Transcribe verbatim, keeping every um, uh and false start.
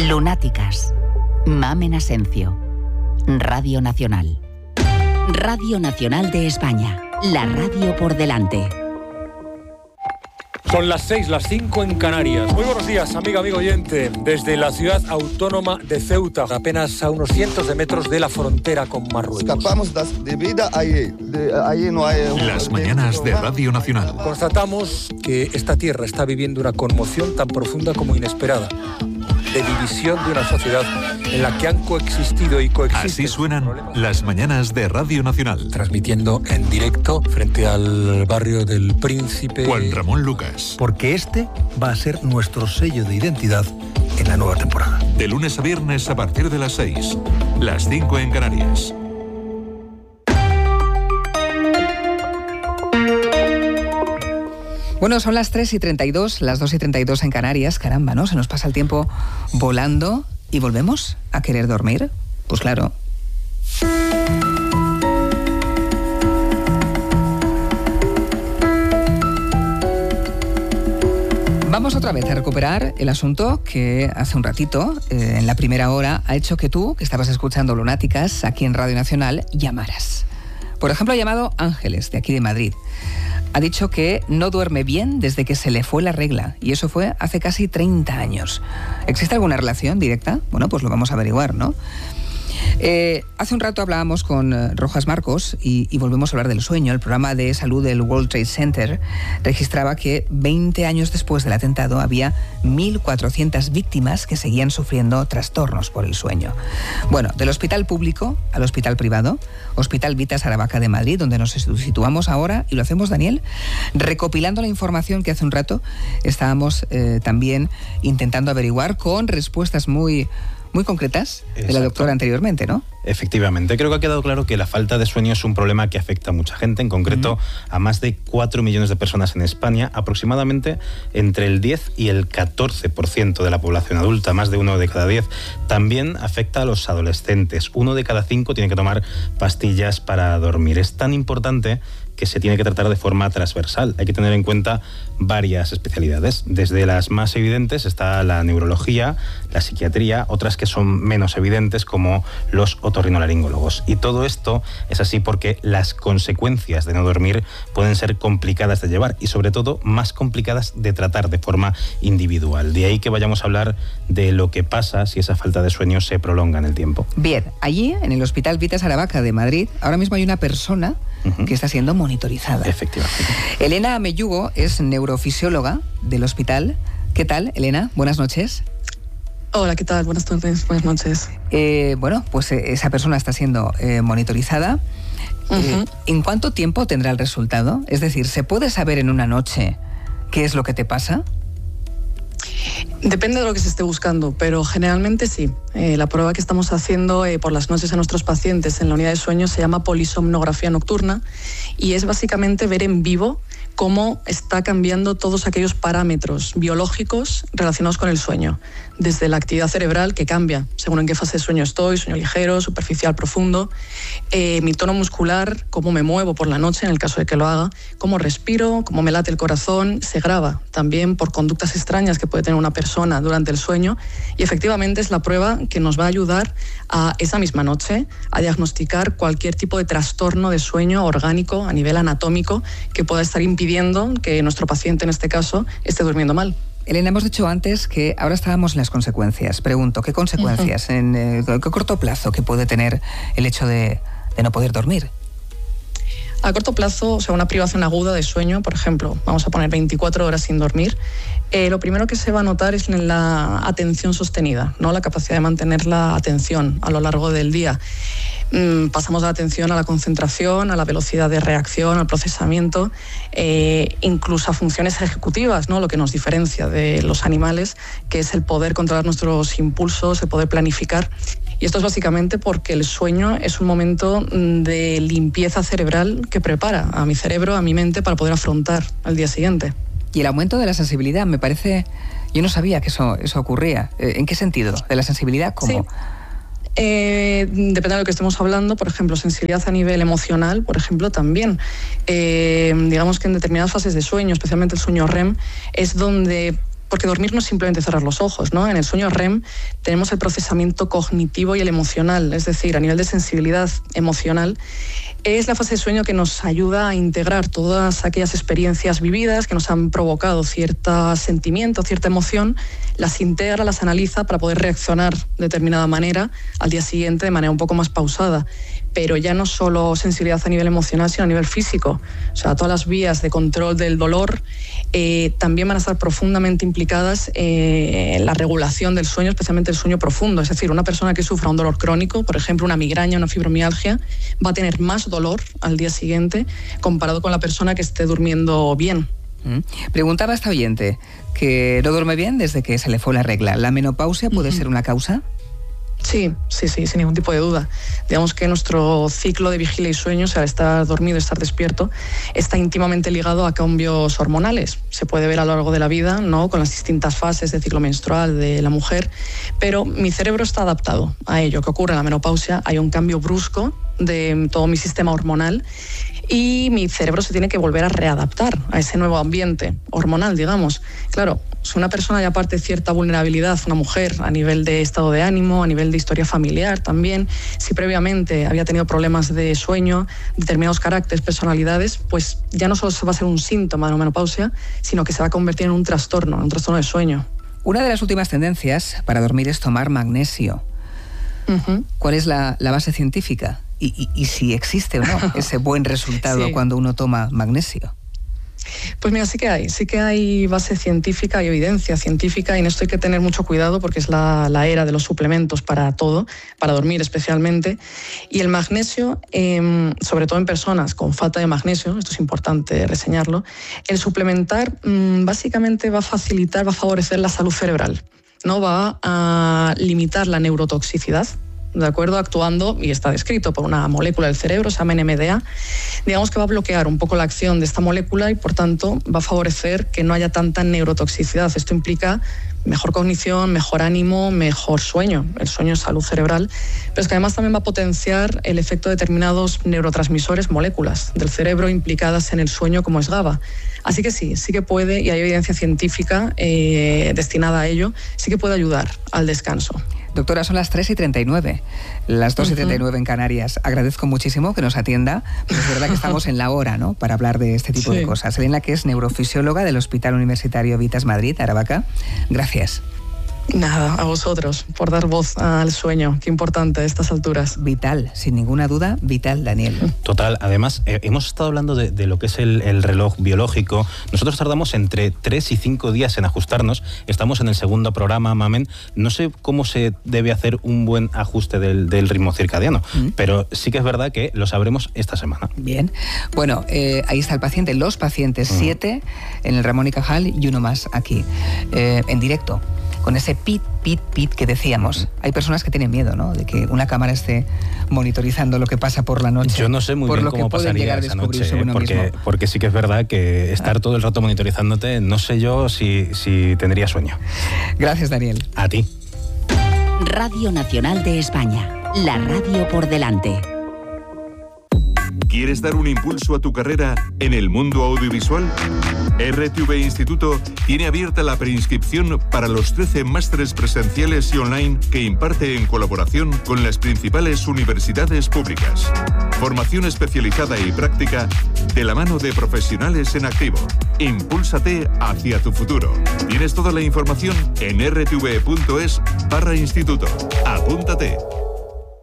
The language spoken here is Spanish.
Lunáticas. Mamen Asencio. Radio Nacional. Radio Nacional de España. La radio por delante. Son las seis, las cinco en Canarias. Muy buenos días, amiga, amigo oyente. Desde la ciudad autónoma de Ceuta, apenas a unos cientos de metros de la frontera con Marruecos. Escapamos de vida allí. De, allí no hay... Las mañanas de Radio Nacional. Constatamos que esta tierra está viviendo una conmoción tan profunda como inesperada, de división de una sociedad en la que han coexistido y coexisten. Así suenan las mañanas de Radio Nacional. Transmitiendo en directo frente al barrio del Príncipe. Juan Ramón Lucas. Porque este va a ser nuestro sello de identidad en la nueva temporada. De lunes a viernes a partir de las seis, las cinco en Canarias. Bueno, son las tres y treinta y dos, las dos y treinta y dos en Canarias. Caramba, ¿no? Se nos pasa el tiempo volando y volvemos a querer dormir. Pues claro. Vamos otra vez a recuperar el asunto que hace un ratito, eh, en la primera hora, ha hecho que tú, que estabas escuchando Lunáticas aquí en Radio Nacional, llamaras. Por ejemplo, ha llamado Ángeles, de aquí de Madrid. Ha dicho que no duerme bien desde que se le fue la regla, y eso fue hace casi treinta años. ¿Existe alguna relación directa? Bueno, pues lo vamos a averiguar, ¿no? Eh, hace un rato hablábamos con eh, Rojas Marcos y, y volvemos a hablar del sueño. El programa de salud del World Trade Center registraba que veinte años después del atentado había mil cuatrocientas víctimas que seguían sufriendo trastornos por el sueño. Bueno, del hospital público al hospital privado, Hospital Vitas Aravaca de Madrid, donde nos situamos ahora, y lo hacemos, Daniel, recopilando la información que hace un rato estábamos eh, también intentando averiguar con respuestas muy... muy concretas de la doctora anteriormente, ¿no? Efectivamente, creo que ha quedado claro que la falta de sueño es un problema que afecta a mucha gente, en concreto uh-huh. a más de cuatro millones de personas en España, aproximadamente entre el diez y el catorce por ciento de la población adulta, más de uno de cada diez. También afecta a los adolescentes, uno de cada cinco tiene que tomar pastillas para dormir. Es tan importante que se tiene que tratar de forma transversal. Hay que tener en cuenta varias especialidades. Desde las más evidentes está la neurología, la psiquiatría, otras que son menos evidentes como los otorrinolaringólogos. Y todo esto es así porque las consecuencias de no dormir pueden ser complicadas de llevar y sobre todo más complicadas de tratar de forma individual. De ahí que vayamos a hablar de lo que pasa si esa falta de sueño se prolonga en el tiempo. Bien, allí en el Hospital Vitas Aravaca de Madrid, ahora mismo hay una persona uh-huh. que está siendo monitorizada. Efectivamente. Elena Ameyugo es neurofisióloga del hospital. ¿Qué tal, Elena? Buenas noches. Hola, ¿qué tal? Buenas tardes, buenas noches. Eh, bueno, pues eh, esa persona está siendo eh, monitorizada. Uh-huh. Eh, ¿En cuánto tiempo tendrá el resultado? Es decir, ¿se puede saber en una noche qué es lo que te pasa? Depende de lo que se esté buscando, pero generalmente sí. Eh, la prueba que estamos haciendo eh, por las noches a nuestros pacientes en la unidad de sueño se llama polisomnografía nocturna y es básicamente ver en vivo cómo está cambiando todos aquellos parámetros biológicos relacionados con el sueño. Desde la actividad cerebral, que cambia según en qué fase de sueño estoy, sueño ligero, superficial, profundo, eh, mi tono muscular, cómo me muevo por la noche en el caso de que lo haga, cómo respiro, cómo me late el corazón, se graba también por conductas extrañas que puede tener una persona durante el sueño y efectivamente es la prueba que nos va a ayudar a esa misma noche a diagnosticar cualquier tipo de trastorno de sueño orgánico a nivel anatómico que pueda estar impidiendo que nuestro paciente en este caso esté durmiendo mal. Elena, hemos dicho antes que ahora estábamos en las consecuencias. Pregunto, ¿qué consecuencias, uh-huh. en eh, qué corto plazo que puede tener el hecho de, de no poder dormir? A corto plazo, o sea, una privación aguda de sueño, por ejemplo, vamos a poner veinticuatro horas sin dormir, eh, lo primero que se va a notar es en la atención sostenida, ¿no? La capacidad de mantener la atención a lo largo del día. Mm, pasamos de la atención a la concentración, a la velocidad de reacción, al procesamiento, eh, incluso a funciones ejecutivas, ¿no? Lo que nos diferencia de los animales, que es el poder controlar nuestros impulsos, el poder planificar. Y esto es básicamente porque el sueño es un momento de limpieza cerebral que prepara a mi cerebro, a mi mente, para poder afrontar el día siguiente. Y el aumento de la sensibilidad, me parece... Yo no sabía que eso, eso ocurría. ¿En qué sentido? ¿De la sensibilidad cómo? Sí. Eh, depende de lo que estemos hablando, por ejemplo, sensibilidad a nivel emocional, por ejemplo, también. Eh, digamos que en determinadas fases de sueño, especialmente el sueño R E M, es donde porque dormir no es simplemente cerrar los ojos, ¿no? En el sueño R E M tenemos el procesamiento cognitivo y el emocional, es decir, a nivel de sensibilidad emocional. Es la fase de sueño que nos ayuda a integrar todas aquellas experiencias vividas que nos han provocado cierto sentimiento, cierta emoción, las integra, las analiza para poder reaccionar de determinada manera al día siguiente de manera un poco más pausada. Pero ya no solo sensibilidad a nivel emocional, sino a nivel físico. O sea, todas las vías de control del dolor eh, también van a estar profundamente implicadas eh, en la regulación del sueño, especialmente el sueño profundo. Es decir, una persona que sufra un dolor crónico, por ejemplo, una migraña, una fibromialgia, va a tener más dolor al día siguiente comparado con la persona que esté durmiendo bien. Mm. Preguntaba esta oyente que no duerme bien desde que se le fue la regla. ¿La menopausia puede uh-huh. ser una causa? Sí, sí, sí, sin ningún tipo de duda. Digamos que nuestro ciclo de vigilia y sueño, o sea, estar dormido, estar despierto, está íntimamente ligado a cambios hormonales. Se puede ver a lo largo de la vida, ¿no?, con las distintas fases del ciclo menstrual de la mujer, pero mi cerebro está adaptado a ello. ¿Qué ocurre en la menopausia? Hay un cambio brusco de todo mi sistema hormonal y mi cerebro se tiene que volver a readaptar a ese nuevo ambiente hormonal, digamos. Claro, si una persona ya parte cierta vulnerabilidad, una mujer, a nivel de estado de ánimo, a nivel de historia familiar también, si previamente había tenido problemas de sueño, determinados caracteres, personalidades, pues ya no solo va a ser un síntoma de la menopausia, sino que se va a convertir en un trastorno, en un trastorno de sueño. Una de las últimas tendencias para dormir es tomar magnesio. Uh-huh. ¿Cuál es la, la base científica? Y, y, y si existe o no ese buen resultado sí. cuando uno toma magnesio. Pues mira, sí que hay, sí que hay base científica y evidencia científica, y en esto hay que tener mucho cuidado porque es la, la era de los suplementos para todo, para dormir especialmente. Y el magnesio, eh, sobre todo en personas con falta de magnesio, esto es importante reseñarlo, el suplementar mmm, básicamente va a facilitar, va a favorecer la salud cerebral, ¿no? Va a limitar la neurotoxicidad, ¿de acuerdo? Actuando, y está descrito por una molécula del cerebro, se llama N M D A, digamos que va a bloquear un poco la acción de esta molécula y, por tanto, va a favorecer que no haya tanta neurotoxicidad. Esto implica mejor cognición, mejor ánimo, mejor sueño. El sueño es salud cerebral, pero es que además también va a potenciar el efecto de determinados neurotransmisores, moléculas del cerebro implicadas en el sueño, como es GABA. Así que sí, sí que puede, y hay evidencia científica eh, destinada a ello, sí que puede ayudar al descanso. Doctora, son las tres y treinta y nueve, las dos y treinta y nueve en Canarias. Agradezco muchísimo que nos atienda, pero es verdad que estamos en la hora, ¿no?, para hablar de este tipo sí. de cosas. Elena, que es neurofisióloga del Hospital Universitario Vitas Madrid, Aravaca. Gracias. Nada, a vosotros, por dar voz al sueño. Qué importante a estas alturas. Vital, sin ninguna duda, vital, Daniel. Total, además, eh, hemos estado hablando de, de lo que es el, el reloj biológico. Nosotros tardamos entre tres y cinco días en ajustarnos. Estamos en el segundo programa, Mamen. No sé cómo se debe hacer un buen ajuste del, del ritmo circadiano, ¿Mm? pero sí que es verdad que lo sabremos esta semana. Bien. Bueno, eh, ahí está el paciente, los pacientes, ¿Mm? siete en el Ramón y Cajal y uno más aquí, eh, en directo. Con ese pit, pit, pit que decíamos. Hay personas que tienen miedo, ¿no?, de que una cámara esté monitorizando lo que pasa por la noche. Yo no sé muy bien cómo pasaría esa noche, ¿eh? porque, porque sí que es verdad que estar ah. todo el rato monitorizándote, no sé yo si, si tendría sueño. Gracias, Daniel. A ti. Radio Nacional de España, la radio por delante. ¿Quieres dar un impulso a tu carrera en el mundo audiovisual? R T V Instituto tiene abierta la preinscripción para los trece másteres presenciales y online que imparte en colaboración con las principales universidades públicas. Formación especializada y práctica de la mano de profesionales en activo. Impúlsate hacia tu futuro. Tienes toda la información en r t v punto es barra instituto. Apúntate.